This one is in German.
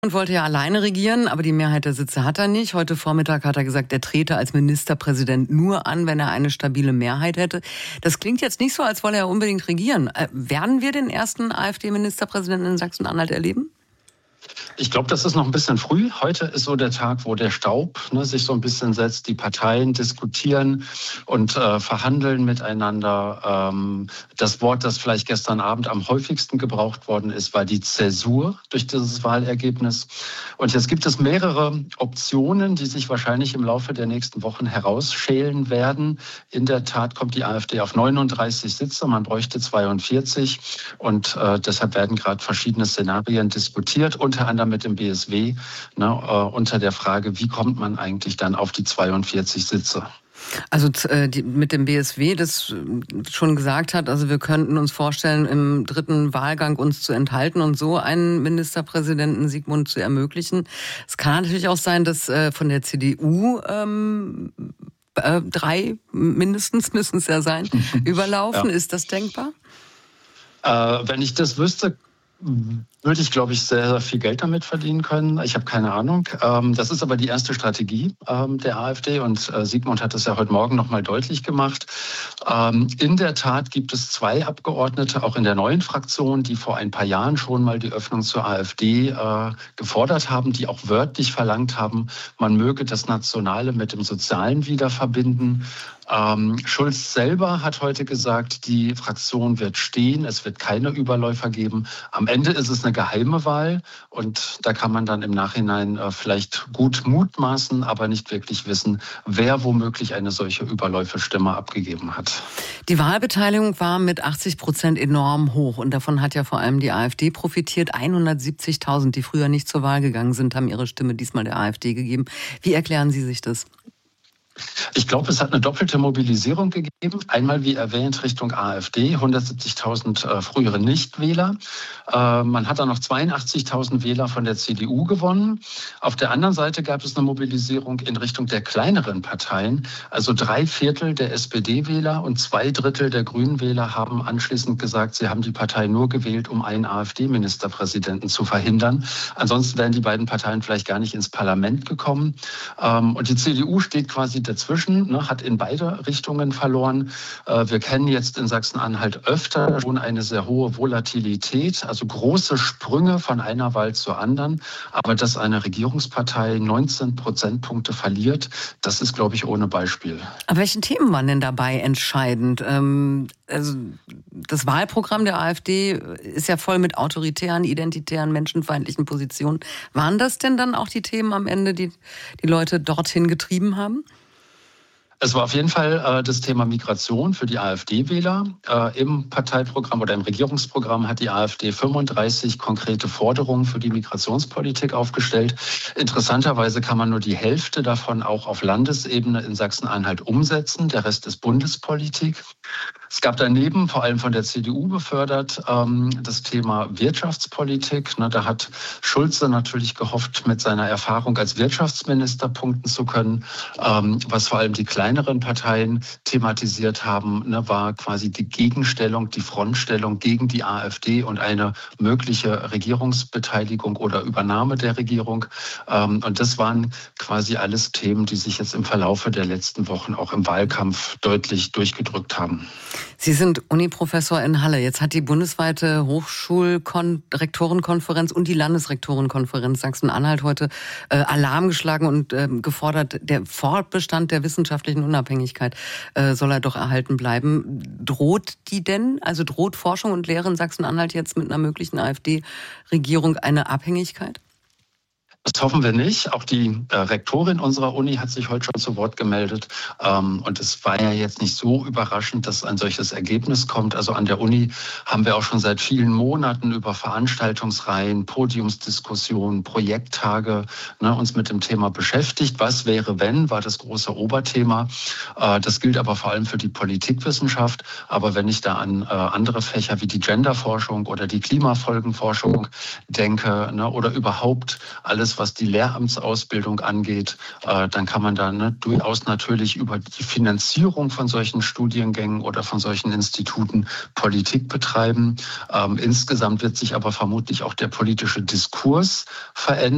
Und wollte ja alleine regieren, aber die Mehrheit der Sitze hat er nicht. Heute Vormittag hat er gesagt, er trete als Ministerpräsident nur an, wenn er eine stabile Mehrheit hätte. Das klingt jetzt nicht so, als wolle er unbedingt regieren. Werden wir den ersten AfD-Ministerpräsidenten in Sachsen-Anhalt erleben? Ich glaube, das ist noch ein bisschen früh. Heute ist so der Tag, wo der Staub sich so ein bisschen setzt. Die Parteien diskutieren und verhandeln miteinander. Das Wort, das vielleicht gestern Abend am häufigsten gebraucht worden ist, war die Zäsur durch dieses Wahlergebnis. Und jetzt gibt es mehrere Optionen, die sich wahrscheinlich im Laufe der nächsten Wochen herausschälen werden. In der Tat kommt die AfD auf 39 Sitze. Man bräuchte 42. Und deshalb werden gerade verschiedene Szenarien diskutiert, unter anderem mit dem BSW, unter der Frage, wie kommt man eigentlich dann auf die 42 Sitze? Also mit dem BSW, das schon gesagt hat, also wir könnten uns vorstellen, im dritten Wahlgang uns zu enthalten und so einen Ministerpräsidenten Sigmund zu ermöglichen. Es kann natürlich auch sein, dass von der CDU 3 mindestens müssen es ja sein, überlaufen. Ja. Ist das denkbar? Wenn ich das wüsste, würde ich, glaube ich, sehr, sehr viel Geld damit verdienen können. Ich habe keine Ahnung. Das ist aber die erste Strategie der AfD und Sigmund hat das ja heute Morgen nochmal deutlich gemacht. In der Tat gibt es 2 Abgeordnete, auch in der neuen Fraktion, die vor ein paar Jahren schon mal die Öffnung zur AfD gefordert haben, die auch wörtlich verlangt haben, man möge das Nationale mit dem Sozialen wieder verbinden. Schulz selber hat heute gesagt, die Fraktion wird stehen, es wird keine Überläufer geben. Am Ende ist es eine geheime Wahl und da kann man dann im Nachhinein vielleicht gut mutmaßen, aber nicht wirklich wissen, wer womöglich eine solche Überläuferstimme abgegeben hat. Die Wahlbeteiligung war mit 80% enorm hoch und davon hat ja vor allem die AfD profitiert. 170.000, die früher nicht zur Wahl gegangen sind, haben ihre Stimme diesmal der AfD gegeben. Wie erklären Sie sich das? Ich glaube, es hat eine doppelte Mobilisierung gegeben. Einmal, wie erwähnt, Richtung AfD, 170.000 frühere Nichtwähler. Man hat dann noch 82.000 Wähler von der CDU gewonnen. Auf der anderen Seite gab es eine Mobilisierung in Richtung der kleineren Parteien. Also 3/4 der SPD-Wähler und 2/3 der Grünen-Wähler haben anschließend gesagt, sie haben die Partei nur gewählt, um einen AfD-Ministerpräsidenten zu verhindern. Ansonsten wären die beiden Parteien vielleicht gar nicht ins Parlament gekommen. Und die CDU steht quasi dazwischen, hat in beide Richtungen verloren. Wir kennen jetzt in Sachsen-Anhalt öfter schon eine sehr hohe Volatilität, also große Sprünge von einer Wahl zur anderen. Aber dass eine Regierungspartei 19 Prozentpunkte verliert, das ist, glaube ich, ohne Beispiel. Aber welchen Themen waren denn dabei entscheidend? Also das Wahlprogramm der AfD ist ja voll mit autoritären, identitären, menschenfeindlichen Positionen. Waren das denn dann auch die Themen am Ende, die die Leute dorthin getrieben haben? Es war auf jeden Fall das Thema Migration für die AfD-Wähler. Im Parteiprogramm oder im Regierungsprogramm hat die AfD 35 konkrete Forderungen für die Migrationspolitik aufgestellt. Interessanterweise kann man nur die Hälfte davon auch auf Landesebene in Sachsen-Anhalt umsetzen. Der Rest ist Bundespolitik. Es gab daneben, vor allem von der CDU befördert, das Thema Wirtschaftspolitik. Da hat Schulze natürlich gehofft, mit seiner Erfahrung als Wirtschaftsminister punkten zu können. Was vor allem die kleineren Parteien thematisiert haben, war quasi die Gegenstellung, die Frontstellung gegen die AfD und eine mögliche Regierungsbeteiligung oder Übernahme der Regierung. Und das waren quasi alles Themen, die sich jetzt im Verlaufe der letzten Wochen auch im Wahlkampf deutlich durchgedrückt haben. Sie sind Uniprofessor in Halle. Jetzt hat die bundesweite Hochschulrektorenkonferenz und die Landesrektorenkonferenz Sachsen-Anhalt heute Alarm geschlagen und gefordert, der Fortbestand der wissenschaftlichen Unabhängigkeit soll er doch erhalten bleiben. Droht die denn? Also droht Forschung und Lehre in Sachsen-Anhalt jetzt mit einer möglichen AfD-Regierung eine Abhängigkeit? Das hoffen wir nicht. Auch die Rektorin unserer Uni hat sich heute schon zu Wort gemeldet. Und es war ja jetzt nicht so überraschend, dass ein solches Ergebnis kommt. Also an der Uni haben wir auch schon seit vielen Monaten über Veranstaltungsreihen, Podiumsdiskussionen, Projekttage uns mit dem Thema beschäftigt. Was wäre, wenn, war das große Oberthema. Das gilt aber vor allem für die Politikwissenschaft. Aber wenn ich da an andere Fächer wie die Genderforschung oder die Klimafolgenforschung denke, oder überhaupt alles, was die Lehramtsausbildung angeht, dann kann man da durchaus natürlich über die Finanzierung von solchen Studiengängen oder von solchen Instituten Politik betreiben. Insgesamt wird sich aber vermutlich auch der politische Diskurs verändern.